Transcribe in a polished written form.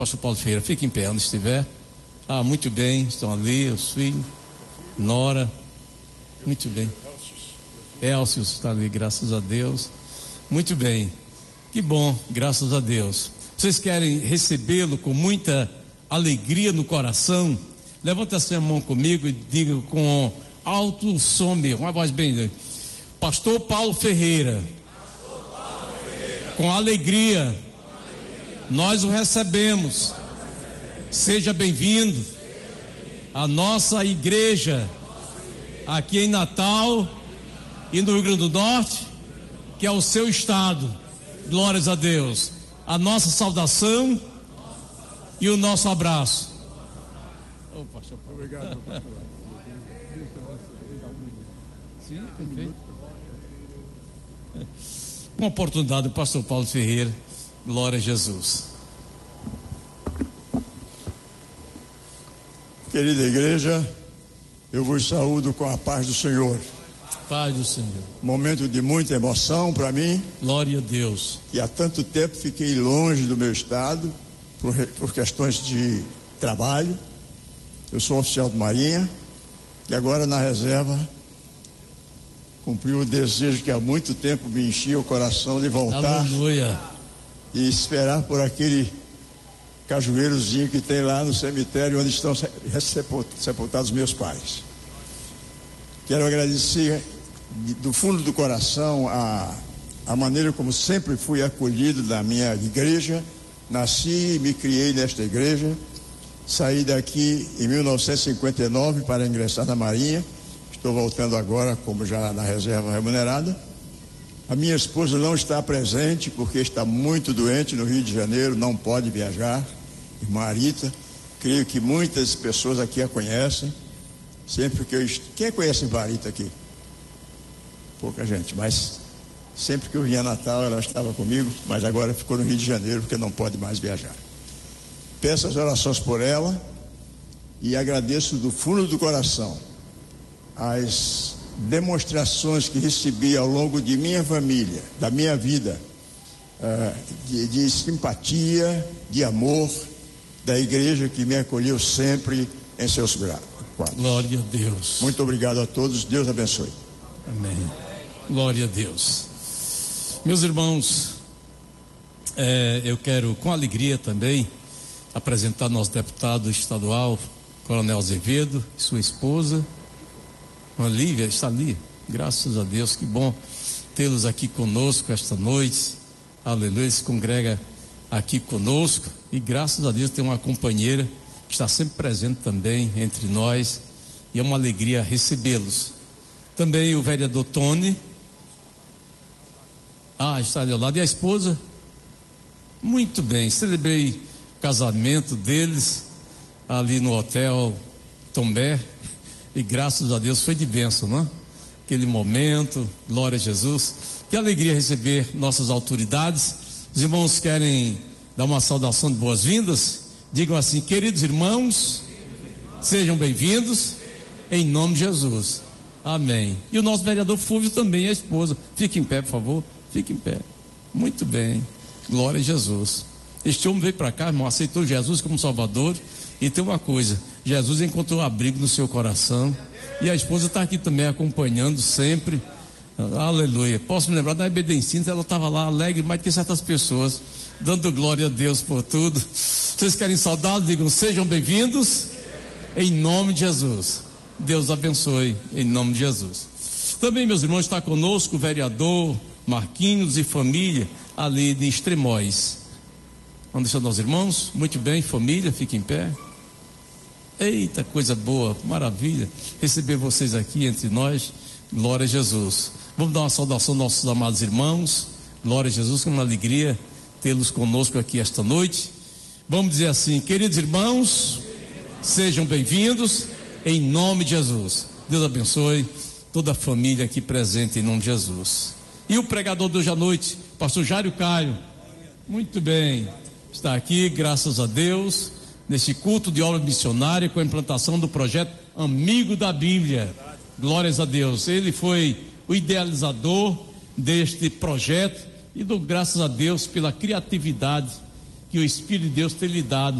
Pastor Paulo Ferreira, fique em pé onde estiver. Muito bem, estão ali os filhos, Nora, muito bem. Elcio está ali, graças a Deus. Muito bem, que bom, graças a Deus. Vocês querem recebê-lo com muita alegria no coração? Levanta assim a mão comigo e diga com alto som, uma voz bem. Pastor Paulo Ferreira, com alegria, nós o recebemos. Seja bem-vindo à nossa igreja aqui em Natal e no Rio Grande do Norte, que é o seu estado. Glórias a Deus. A nossa saudação e o nosso abraço. Obrigado, pastor. Sim, perfeito. Uma oportunidade do pastor Paulo Ferreira. Glória a Jesus. Querida igreja, eu vos saúdo com a paz do Senhor. Paz do Senhor. Momento de muita emoção para mim. Glória a Deus. E há tanto tempo fiquei longe do meu estado por questões de trabalho. Eu sou oficial de Marinha e agora na reserva cumpri o desejo que há muito tempo me enchia o coração de voltar. Aleluia. E esperar por aquele cajueirozinho que tem lá no cemitério onde estão sepultados meus pais. Quero agradecer do fundo do coração a maneira como sempre fui acolhido na minha igreja. Nasci e me criei nesta igreja. Saí daqui em 1959 para ingressar na Marinha. Estou voltando agora, como já na reserva remunerada. A minha esposa não está presente porque está muito doente no Rio de Janeiro, não pode viajar. Irmã Arita, creio que muitas pessoas aqui a conhecem. Sempre que eu... Quem conhece a irmã Arita aqui? Pouca gente, mas sempre que eu vinha a Natal ela estava comigo, mas agora ficou no Rio de Janeiro porque não pode mais viajar. Peço as orações por ela e agradeço do fundo do coração as demonstrações que recebi ao longo de minha família, da minha vida, de simpatia, de amor, da igreja que me acolheu sempre em seus quadros. Glória a Deus. Muito obrigado a todos, Deus abençoe. Amém. Glória a Deus. Meus irmãos, eu quero com alegria também apresentar nosso deputado estadual, Coronel Azevedo, e sua esposa, Lívia, está ali. Graças a Deus, que bom tê-los aqui conosco esta noite. Aleluia, se congrega aqui conosco e graças a Deus tem uma companheira que está sempre presente também entre nós e é uma alegria recebê-los. Também o vereador Tony, está ali ao lado, e a esposa. Muito bem, celebrei o casamento deles ali no hotel Tombé e graças a Deus foi de bênção, não é? Aquele momento, glória a Jesus. Que alegria receber nossas autoridades. Os irmãos querem dar uma saudação de boas-vindas? Digam assim: queridos irmãos, sejam bem-vindos em nome de Jesus. Amém. E o nosso vereador Fúvio também, a esposa. Fique em pé, por favor. Fique em pé. Muito bem. Glória a Jesus. Este homem veio para cá, irmão, aceitou Jesus como Salvador. E tem uma coisa: Jesus encontrou abrigo no seu coração. E a esposa está aqui também acompanhando sempre. Aleluia. Posso me lembrar da Ebedencina, ela estava lá alegre mais que certas pessoas, dando glória a Deus por tudo. Vocês querem saudá-los? Digam: sejam bem-vindos em nome de Jesus. Deus abençoe em nome de Jesus. Também, meus irmãos, está conosco o vereador Marquinhos e família ali de Extremóis. Onde estão os irmãos? Muito bem, família, fiquem em pé. Eita, coisa boa, maravilha receber vocês aqui entre nós. Glória a Jesus. Vamos dar uma saudação aos nossos amados irmãos. Glória a Jesus, com uma alegria tê-los conosco aqui esta noite. Vamos dizer assim: queridos irmãos, sejam bem-vindos em nome de Jesus. Deus abençoe toda a família aqui presente em nome de Jesus. E o pregador de hoje à noite, pastor Jário Caio, muito bem, está aqui, graças a Deus, nesse culto de obra missionária com a implantação do projeto Amigo da Bíblia. Glórias a Deus. Ele foi o idealizador deste projeto e dou graças a Deus pela criatividade que o Espírito de Deus tem lhe dado.